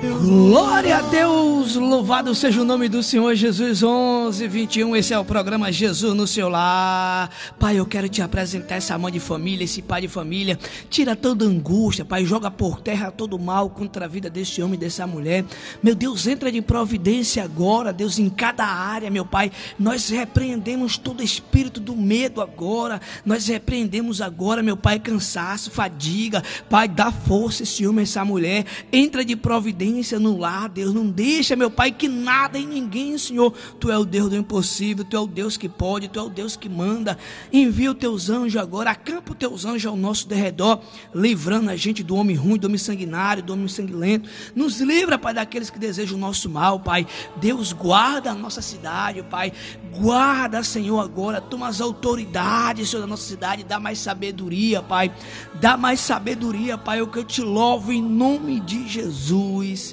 Glória a Deus, louvado seja o nome do Senhor Jesus. 11:21, esse é o programa Jesus no seu lar. Pai, eu quero te apresentar essa mãe de família, esse pai de família. Tira toda angústia, Pai, joga por terra todo mal contra a vida desse homem e dessa mulher. Meu Deus, entra de providência agora, Deus, em cada área, meu Pai. Nós repreendemos todo espírito do medo agora. Nós repreendemos agora, meu Pai, cansaço, fadiga. Pai, dá força a esse homem, essa mulher. Entra de providência no lar, Deus, não deixa, meu Pai, que nada e ninguém, Senhor, Tu é o Deus do impossível, Tu é o Deus que pode, Tu é o Deus que manda. Envia os Teus anjos agora, acampa os Teus anjos ao nosso derredor, livrando a gente do homem ruim, do homem sanguinário, do homem sanguilento. Nos livra, Pai, daqueles que desejam o nosso mal, Pai. Deus, guarda a nossa cidade, Pai, guarda, Senhor, agora, toma as autoridades, Senhor, da nossa cidade, dá mais sabedoria, Pai, dá mais sabedoria, Pai, é o que eu te louvo em nome de Jesus.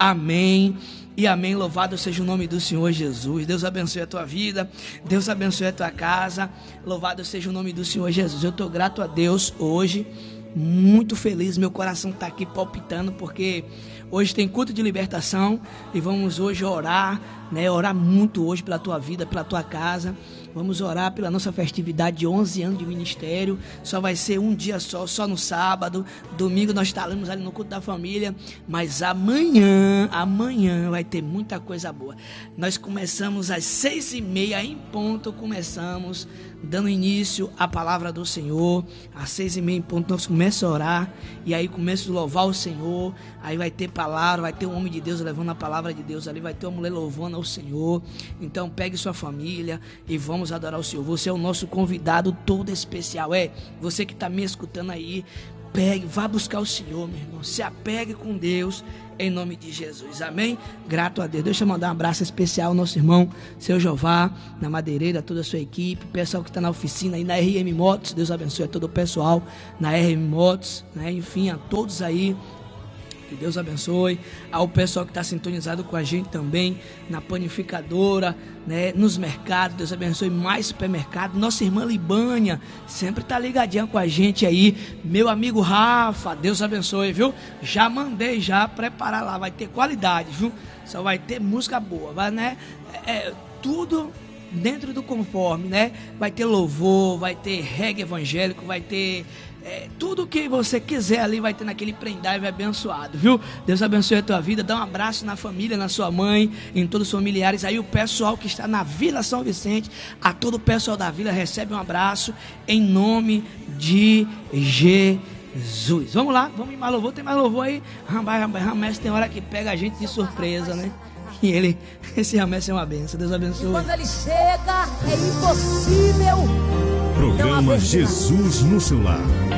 Amém e amém. Louvado seja o nome do Senhor Jesus. Deus abençoe a tua vida, Deus abençoe a tua casa. Louvado seja o nome do Senhor Jesus. Eu estou grato a Deus hoje, muito feliz, meu coração está aqui palpitando, porque hoje tem culto de libertação e vamos hoje orar, né? Orar muito hoje pela tua vida, pela tua casa. Vamos orar pela nossa festividade de 11 anos de ministério. Só vai ser um dia só no sábado. Domingo nós estaremos ali no culto da família. Mas amanhã vai ter muita coisa boa. Nós começamos às 6:30 em ponto. Começamos dando início à palavra do Senhor. Às 6:30 em ponto nós começamos a orar. E aí começa a louvar o Senhor. Aí vai ter palavra, vai ter um homem de Deus levando a palavra de Deus ali. Vai ter uma mulher louvando ao Senhor. Então pegue sua família e vamos adorar o Senhor. Você é o nosso convidado todo especial. Você que está me escutando aí, pegue, vá buscar o Senhor, meu irmão. Se apegue com Deus em nome de Jesus. Amém? Grato a Deus. Deixa eu mandar um abraço especial ao nosso irmão Seu Jová, na Madeireira, toda a sua equipe, pessoal que está na oficina aí na RM Motos. Deus abençoe a todo o pessoal na RM Motos, né? Enfim, a todos aí, que Deus abençoe. Ao pessoal que está sintonizado com a gente também na panificadora, né? Nos mercados, Deus abençoe. Mais supermercado. Nossa irmã Libânia sempre está ligadinha com a gente aí. Meu amigo Rafa, Deus abençoe, viu? Já mandei preparar lá, vai ter qualidade, viu? Só vai ter música boa, vai, né? Tudo dentro do conforme, né? Vai ter louvor, vai ter reggae evangélico, vai ter tudo que você quiser ali, vai ter naquele pendrive abençoado, viu? Deus abençoe a tua vida. Dá um abraço na família, na sua mãe, em todos os familiares. Aí o pessoal que está na Vila São Vicente, a todo o pessoal da vila recebe um abraço em nome de Jesus. Vamos lá, vamos em mais louvor. Tem mais louvor aí? Ramés tem hora que pega a gente de surpresa, né? E esse Ramés é uma benção. Deus abençoe. E quando ele chega, é impossível. Programa Jesus no seu lar.